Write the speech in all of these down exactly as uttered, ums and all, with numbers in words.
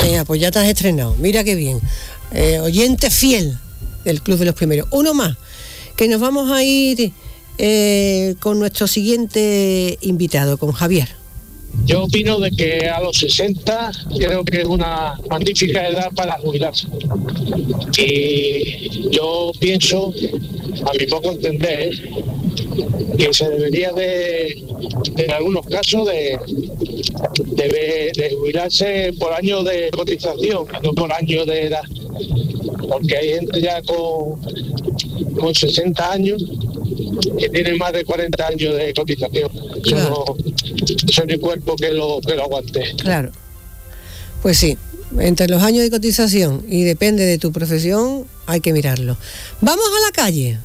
Venga, pues ya te has estrenado. Mira qué bien. Eh, oyente fiel del Club de los Primeros. Uno más, que nos vamos a ir eh, con nuestro siguiente invitado, con Javier. Yo opino de que a los sesenta creo que es una magnífica edad para jubilarse. Y yo pienso, a mi poco entender, que se debería de, en algunos casos, de, de, de jubilarse por año de cotización, no por año de edad. Porque hay gente ya con, con sesenta años que tiene más de cuarenta años de cotización. Claro. Eso no, eso no hay cuerpo que lo, que lo aguante. Claro. Pues sí, entre los años de cotización y depende de tu profesión, hay que mirarlo. Vamos a la calle.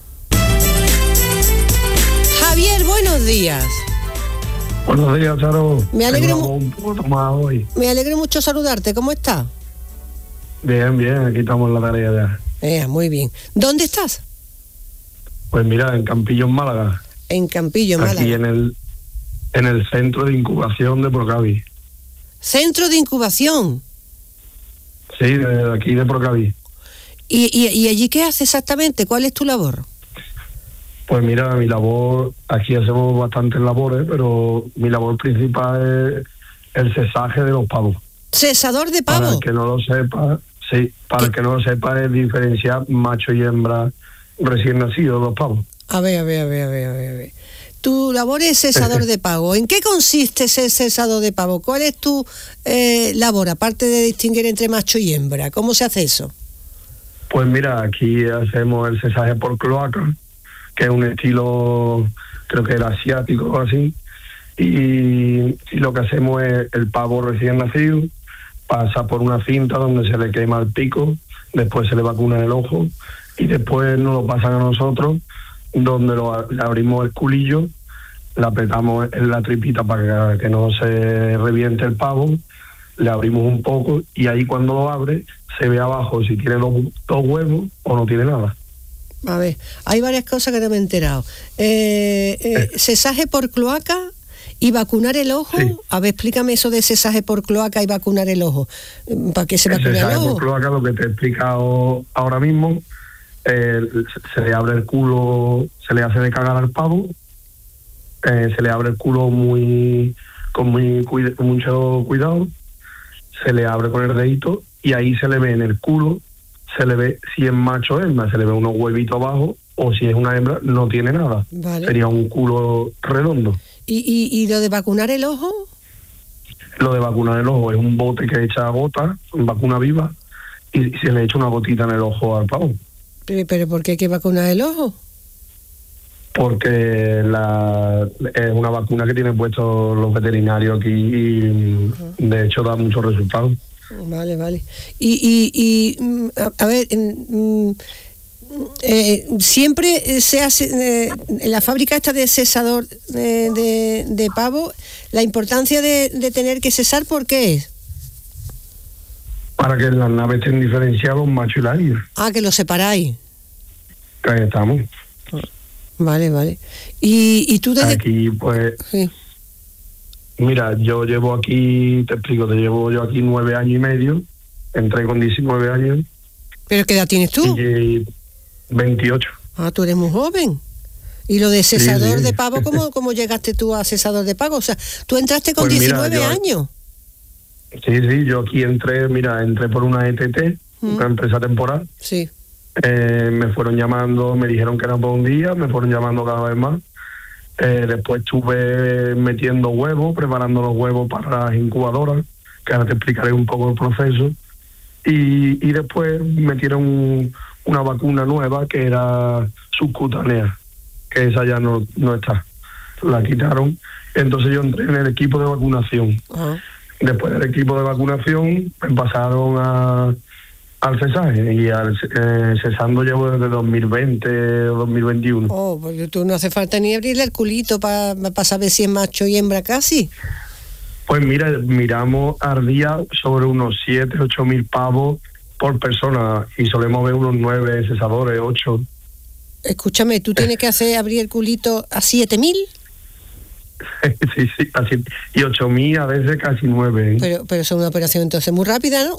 Javier, buenos días. Buenos días, Charo. Me alegro, un poco más hoy. Me alegro mucho saludarte. ¿Cómo estás? Bien, bien, aquí estamos en la tarea ya. Eh, muy bien. ¿Dónde estás? Pues mira, en Campillo, en Málaga. En Campillo, en Málaga. Aquí en el, en el centro de incubación de Procavi. ¿Centro de incubación? Sí, de aquí de Procavi. ¿Y, y, ¿Y allí qué haces exactamente? ¿Cuál es tu labor? Pues mira, mi labor, aquí hacemos bastantes labores, pero mi labor principal es el cesaje de los pavos. ¿Cesador de pavo? Para el que no lo sepa, sí, para el que no lo sepa es diferenciar macho y hembra recién nacidos, los pavos. A ver, a ver, a ver, a ver, a ver. A ver. Tu labor es cesador de pavo. ¿En qué consiste ser cesador de pavo? ¿Cuál es tu eh, labor, aparte de distinguir entre macho y hembra? ¿Cómo se hace eso? Pues mira, aquí hacemos el cesaje por cloaca, que es un estilo, creo que era asiático o así, y, y lo que hacemos es el pavo recién nacido, pasa por una cinta donde se le quema el pico, después se le vacuna el ojo, y después nos lo pasan a nosotros, donde lo, le abrimos el culillo, le apretamos en la tripita para que, que no se reviente el pavo, le abrimos un poco, y ahí cuando lo abre, se ve abajo si tiene dos, dos huevos o no tiene nada. A ver, hay varias cosas que no me he enterado. Eh, eh, cesaje por cloaca y vacunar el ojo. Sí. A ver, explícame eso de cesaje por cloaca y vacunar el ojo. ¿Para qué se vacuna el, cesaje ojo? Por cloaca, lo que te he explicado ahora mismo, eh, se le abre el culo, se le hace de cagar al pavo, eh, se le abre el culo muy con muy cuida, mucho cuidado, se le abre con el dedito y ahí se le ve en el culo, se le ve si es macho o hembra, se le ve unos huevitos abajo, o si es una hembra no tiene nada. Vale. Sería un culo redondo. ¿Y, y, y lo de vacunar el ojo? Lo de vacunar el ojo es un bote que echa gota, vacuna viva, y se le echa una gotita en el ojo al pavo. ¿Pero, pero por qué hay que vacunar el ojo? Porque la, es una vacuna que tienen puestos los veterinarios aquí y uh-huh. de hecho da muchos resultados. Vale, vale. Y, y, y a, a ver, mm, eh, siempre se hace, eh, en la fábrica esta de cesador de, de, de pavo, la importancia de, de tener que cesar, ¿por qué es? Para que las naves estén diferenciados, macho y la hembra. Ah, que los separáis. Que ahí estamos. Vale, vale. ¿Y, y tú desde...? Aquí, pues... Sí. Mira, yo llevo aquí, te explico, te llevo yo aquí nueve años y medio, entré con diecinueve años. ¿Pero qué edad tienes tú? Y veintiocho. Ah, tú eres muy joven. ¿Y lo de cesador sí, sí. de pavo, ¿cómo, cómo llegaste tú a cesador de pavo? O sea, tú entraste con pues diecinueve mira, yo, años. Sí, sí, yo aquí entré, mira, entré por una E T T, ¿Mm? una empresa temporal. Sí. Eh, me fueron llamando, me dijeron que era por un día, me fueron llamando cada vez más. Eh, después estuve metiendo huevos, preparando los huevos para las incubadoras, que ahora te explicaré un poco el proceso. Y, y después metieron un, una vacuna nueva que era subcutánea, que esa ya no, no está. La quitaron. Entonces yo entré en el equipo de vacunación. Uh-huh. Después del equipo de vacunación me pasaron a... al cesaje, y al eh, cesando llevo desde dos mil veinte o dos mil veintiuno. Oh, pues tú no hace falta ni abrirle el culito para pa saber si es macho y hembra casi. Pues mira, miramos al día sobre unos siete, ocho mil pavos por persona y solemos ver unos nueve cesadores, ocho. Escúchame, ¿tú tienes que hacer abrir el culito a siete mil? Sí, sí, así, y ocho mil a veces casi nueve. ¿eh? Pero, pero es una operación entonces muy rápida, ¿no?